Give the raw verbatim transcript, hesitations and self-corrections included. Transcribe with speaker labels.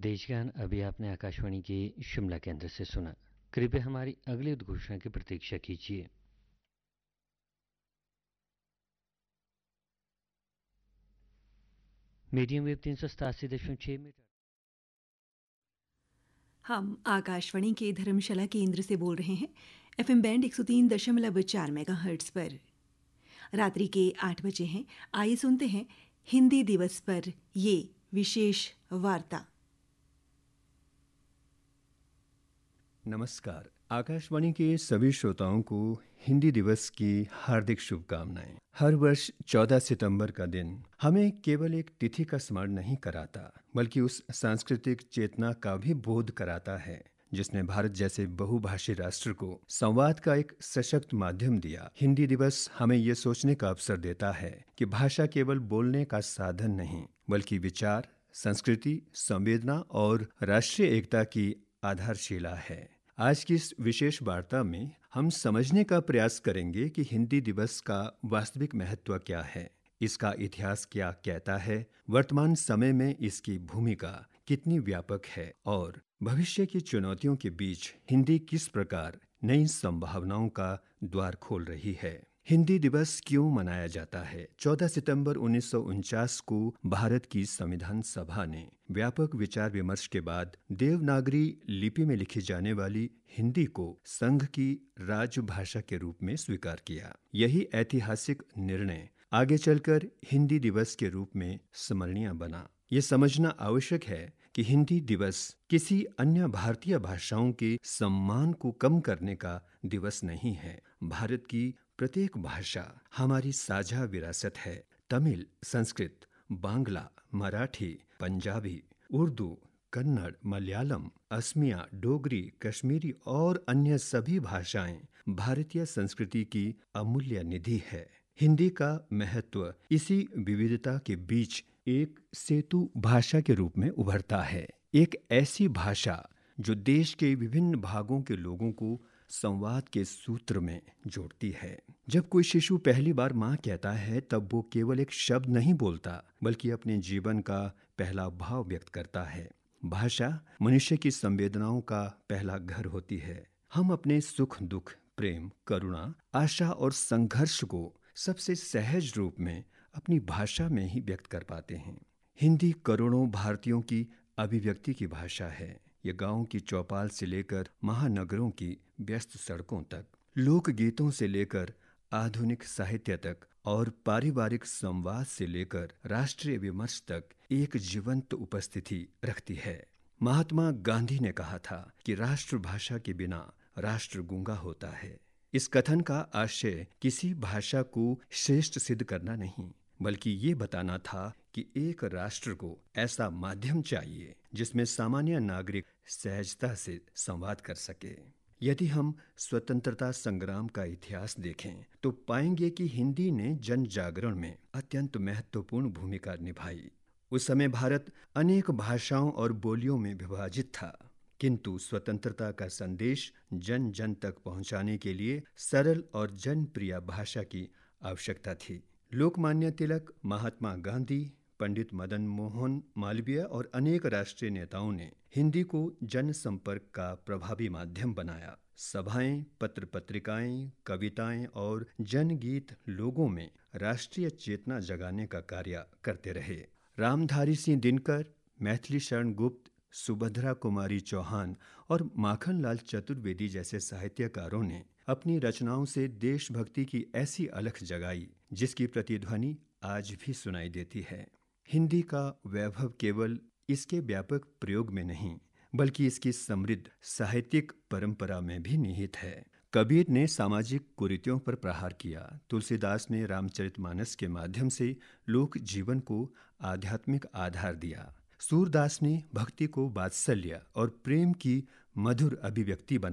Speaker 1: देशगान अभी आपने आकाशवाणी के शिमला केंद्र से सुना। कृपया हमारी अगली उद्घोषणा की प्रतीक्षा कीजिए। मीडियम वेव तीन सौ सतासी दशमलव छः मीटर।
Speaker 2: हम आकाशवाणी के धर्मशाला केंद्र से बोल रहे हैं। एफएम बैंड एक सौ तीन दशमलव चार मेगाहर्ट्ज पर। रात्रि के आठ बजे हैं। आइए सुनते हैं हिंदी दिवस पर ये विशेष वार्ता।
Speaker 3: नमस्कार। आकाशवाणी के सभी श्रोताओं को हिंदी दिवस की हार्दिक शुभकामनाएं। हर वर्ष चौदह सितंबर का दिन हमें केवल एक तिथि का स्मरण नहीं कराता, बल्कि उस सांस्कृतिक चेतना का भी बोध कराता है जिसने भारत जैसे बहुभाषी राष्ट्र को संवाद का एक सशक्त माध्यम दिया। हिंदी दिवस हमें ये सोचने का अवसर देता है कि भाषा केवल बोलने का साधन नहीं, बल्कि विचार, संस्कृति, संवेदना और राष्ट्रीय एकता की आधारशिला है। आज की इस विशेष वार्ता में हम समझने का प्रयास करेंगे कि हिंदी दिवस का वास्तविक महत्व क्या है, इसका इतिहास क्या कहता है, वर्तमान समय में इसकी भूमिका कितनी व्यापक है और भविष्य की चुनौतियों के बीच हिंदी किस प्रकार नई संभावनाओं का द्वार खोल रही है। हिंदी दिवस क्यों मनाया जाता है? चौदह सितंबर उन्नीस सौ उनचास को भारत की संविधान सभा ने व्यापक विचार विमर्श के बाद देवनागरी लिपि में लिखी जाने वाली हिंदी को संघ की राजभाषा के रूप में स्वीकार किया। यही ऐतिहासिक निर्णय आगे चलकर हिंदी दिवस के रूप में स्मरणीय बना। ये समझना आवश्यक है कि हिंदी दिवस किसी अन्य भारतीय भाषाओं के सम्मान को कम करने का दिवस नहीं है। भारत की प्रत्येक भाषा हमारी साझा विरासत है। तमिल, संस्कृत, बांग्ला, मराठी, पंजाबी, उर्दू, कन्नड़, मलयालम, असमिया, डोगरी, कश्मीरी और अन्य सभी भाषाएं भारतीय संस्कृति की अमूल्य निधि है। हिंदी का महत्व इसी विविधता के बीच एक सेतु भाषा के रूप में उभरता है। एक ऐसी भाषा जो देश के विभिन्न भागों के लोगों को संवाद के सूत्र में जोड़ती है। जब कोई शिशु पहली बार माँ कहता है, तब वो केवल एक शब्द नहीं बोलता, बल्कि अपने जीवन का पहला भाव व्यक्त करता है। भाषा मनुष्य की संवेदनाओं का पहला घर होती है। हम अपने सुख दुख, प्रेम, करुणा, आशा और संघर्ष को सबसे सहज रूप में अपनी भाषा में ही व्यक्त कर पाते हैं। हिंदी करोड़ों भारतीयों की अभिव्यक्ति की भाषा है। ये गांव की चौपाल से लेकर महानगरों की व्यस्त सड़कों तक, लोकगीतों से लेकर आधुनिक साहित्य तक और पारिवारिक संवाद से लेकर राष्ट्रीय विमर्श तक एक जीवंत उपस्थिति रखती है। महात्मा गांधी ने कहा था कि राष्ट्रभाषा के बिना राष्ट्र गूंगा होता है। इस कथन का आशय किसी भाषा को श्रेष्ठ सिद्ध करना नहीं, बल्कि ये बताना था कि एक राष्ट्र को ऐसा माध्यम चाहिए जिसमें सामान्य नागरिक सहजता से संवाद कर सके। यदि हम स्वतंत्रता संग्राम का इतिहास देखें तो पाएंगे कि हिंदी ने जन जागरण में अत्यंत महत्वपूर्ण भूमिका निभाई। उस समय भारत अनेक भाषाओं और बोलियों में विभाजित था, किंतु स्वतंत्रता का संदेश जन जन तक पहुंचाने के लिए सरल और जनप्रिय भाषा की आवश्यकता थी। लोकमान्य तिलक, महात्मा गांधी, पंडित मदन मोहन मालवीय और अनेक राष्ट्रीय नेताओं ने हिंदी को जनसंपर्क का प्रभावी माध्यम बनाया। सभाएं, पत्र पत्रिकाएं, कविताएं और जनगीत लोगों में राष्ट्रीय चेतना जगाने का कार्य करते रहे। रामधारी सिंह दिनकर, मैथिली शरण गुप्त, सुभद्रा कुमारी चौहान और माखनलाल चतुर्वेदी जैसे साहित्यकारों ने अपनी रचनाओं से देशभक्ति की ऐसी अलख जगाई जिसकी प्रतिध्वनि आज भी सुनाई देती है। हिंदी का वैभव केवल इसके व्यापक प्रयोग में नहीं, बल्कि इसकी समृद्ध साहित्यिक परंपरा में भी निहित है। कबीर ने सामाजिक कुरीतियों पर प्रहार किया। तुलसीदास ने रामचरितमानस के माध्यम से लोक जीवन को आध्यात्मिक आधार दिया। सूरदास ने भक्ति को वात्सल्य और प्रेम की मधुर अभिव्यक्ति बनाई।